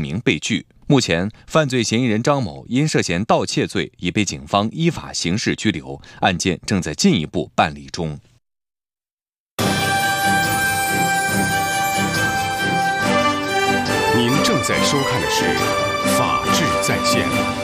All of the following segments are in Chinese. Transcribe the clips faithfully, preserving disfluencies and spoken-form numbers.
名被拒。目前，犯罪嫌疑人张某因涉嫌盗窃罪已被警方依法刑事拘留，案件正在进一步办理中。 您正在收看的是《法治在线》。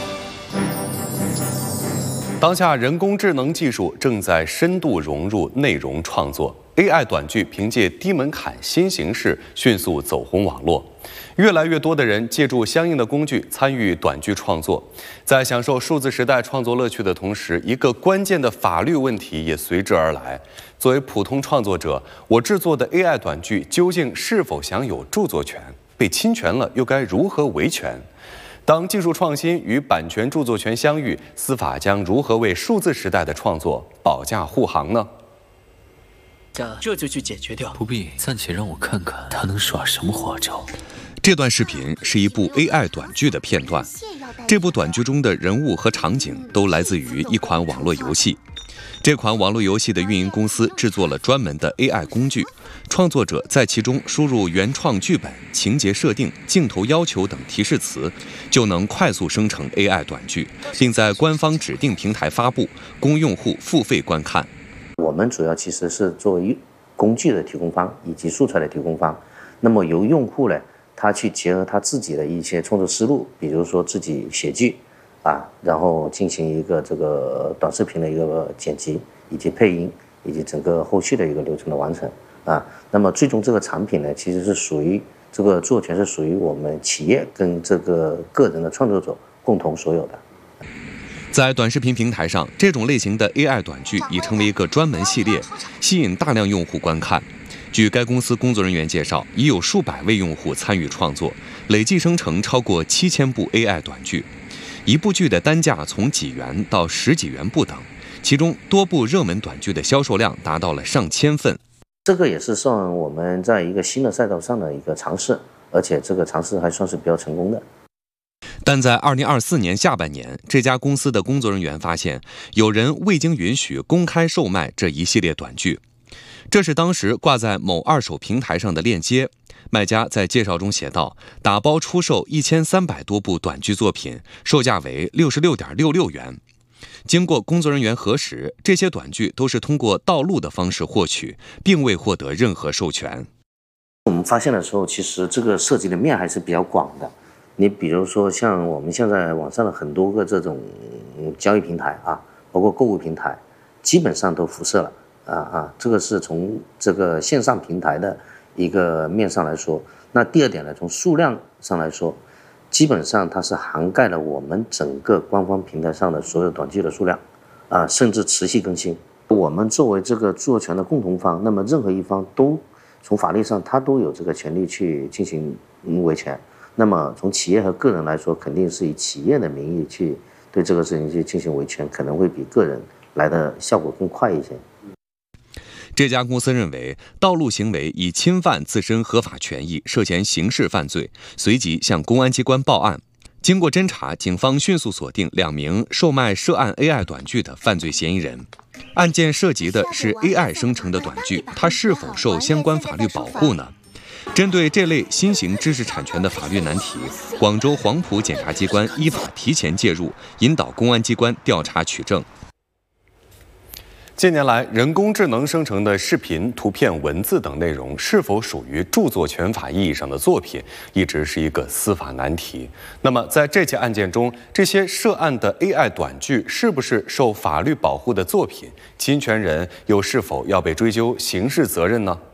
当下人工智能技术正在深度融入内容创作 ，A I 短剧凭借低门槛新形式迅速走红网络。越来越多的人借助相应的工具参与短剧创作，在享受数字时代创作乐趣的同时，一个关键的法律问题也随之而来。作为普通创作者，我制作的 A I 短剧究竟是否享有著作权？被侵权了，又该如何维权？当技术创新与版权著作权相遇，司法将如何为数字时代的创作保驾护航呢？ 这就去解决掉。 不必，暂且让我看看他能耍什么花招。 这段视频是一部 A I 短剧的片段。这部短剧中的人物和场景都来自于一款网络游戏。这款网络游戏的运营公司制作了专门的 A I 工具，创作者在其中输入原创剧本、情节设定、镜头要求等提示词，就能快速生成 A I 短剧，并在官方指定平台发布，供用户付费观看。 我们主要其实是作为工具的提供方以及素材的提供方，那么由用户呢，他去结合他自己的一些创作思路，比如说自己写剧。啊，然后进行一个这个短视频的一个剪辑，以及配音，以及整个后续的一个流程的完成啊。那么最终这个产品呢，其实是属于这个著作权是属于我们企业跟这个个人的创作者共同所有的。 在短视频平台上，这种类型的 A I 短剧已成为一个专门系列，吸引大量用户观看。据该公司工作人员介绍，已有数百位用户参与创作，累计生成超过七千部 A I 短剧。一部剧的单价从几元到十几元不等，其中多部热门短剧的销售量达到了上千份。 这个也是算我们在一个新的赛道上的一个尝试，而且这个尝试还算是比较成功的。 但在二零二四年下半年，这家公司的工作人员发现，有人未经允许公开售卖这一系列短剧。这是当时挂在某二手平台上的链接。卖家在介绍中写道，打包出售一千三百多部短剧作品，售价为六十六点六六元。经过工作人员核实，这些短剧都是通过盗录的方式获取，并未获得任何授权。 我们发现的时候，其实这个涉及的面还是比较广的。你比如说，像我们现在网上的很多个这种交易平台啊，包括购物平台，基本上都辐射了啊啊，这个是从这个线上平台的一个面上来说。那第二点呢，从数量上来说，基本上它是涵盖了我们整个官方平台上的所有短剧的数量啊，甚至持续更新。我们作为这个著作权的共同方，那么任何一方都从法律上他都有这个权利去进行维权。那么从企业和个人来说，肯定是以企业的名义去对这个事情去进行维权，可能会比个人来的效果更快一些。 这家公司认为盗录行为已侵犯自身合法权益，涉嫌刑事犯罪，随即向公安机关报案。经过侦查，警方迅速锁定两名售卖涉案 A I 短剧的犯罪嫌疑人。案件涉及的是 A I 生成的短剧，它是否受相关法律保护呢？针对这类新型知识产权的法律难题，广州黄埔检察机关依法提前介入，引导公安机关调查取证。 近年来，人工智能生成的视频、图片、文字等内容是否属于著作权法意义上的作品，一直是一个司法难题。那么，在这起案件中，这些涉案的 A I 短剧是不是受法律保护的作品？侵权人又是否要被追究刑事责任呢？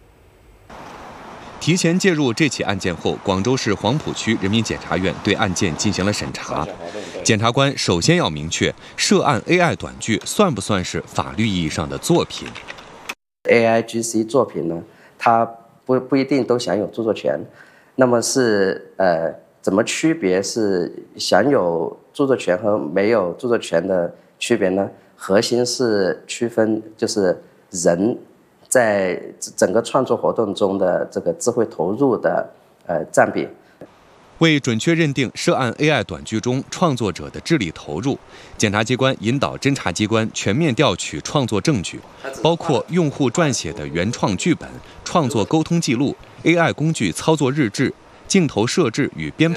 提前介入这起案件后，广州市黄埔区人民检察院对案件进行了审查。检察官首先要明确，涉案 A I 短剧算不算是法律意义上的作品 ？A I G C 作品呢，它不不一定都享有著作权。那么是呃，怎么区别是享有著作权和没有著作权的区别呢？核心是区分就是人在整个创作活动中的这个智慧投入的呃占比。 为准确认定涉案 A I 短剧中创作者的智力投入，检察机关引导侦查机关全面调取创作证据，包括用户撰写的原创剧本、创作沟通记录、A I 工具操作日志、镜头设置与编排